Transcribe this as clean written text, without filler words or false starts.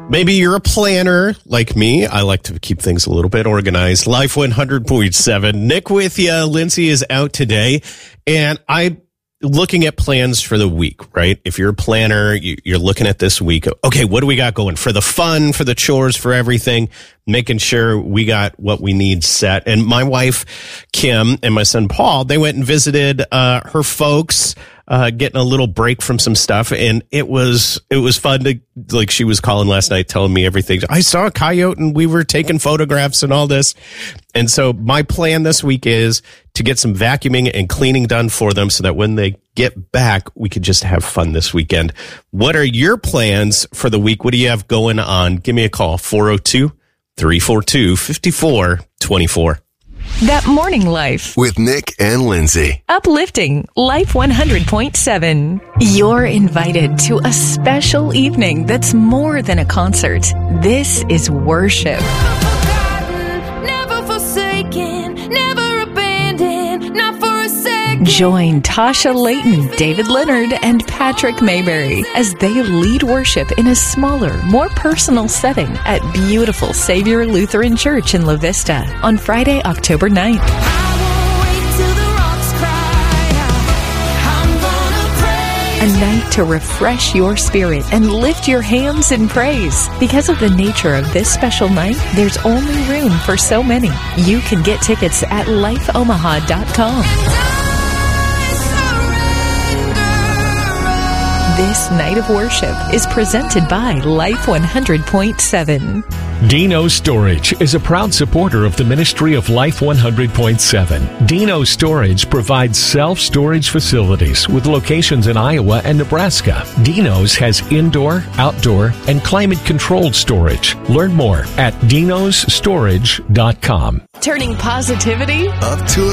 Maybe you're a planner like me. I like to keep things a little bit organized. Life 100.7. Nick with you. Lindsay is out today. And I'm looking at plans for the week, right? If you're a planner, you're looking at this week. Okay, what do we got going for the fun, for the chores, for everything? Making sure we got what we need set. And my wife, Kim, and my son, Paul, they went and visited her folks, getting a little break from some stuff. And it was fun to, like, she was calling last night telling me everything. I saw a coyote and we were taking photographs and all this. And so my plan this week is to get some vacuuming and cleaning done for them so that when they get back, we could just have fun this weekend. What are your plans for the week? What do you have going on? Give me a call, 402-342-5424. That Morning Life with Nick and Lindsay. Uplifting Life 100.7. You're invited to a special evening that's more than a concert. This is worship. Never forsaken, never abandoned, not for a second. Join Tasha Layton, David Leonard, and Patrick Mayberry as they lead worship in a smaller, more personal setting at beautiful Savior Lutheran Church in La Vista on Friday, October 9th. A night to refresh your spirit and lift your hands in praise. Because of the nature of this special night, there's only room for so many. You can get tickets at lifeomaha.com. This night of worship is presented by Life 100.7. Dino Storage is a proud supporter of the ministry of Life 100.7. Dino Storage provides self-storage facilities with locations in Iowa and Nebraska. Dino's has indoor, outdoor, and climate-controlled storage. Learn more at dinostorage.com. Turning positivity Up to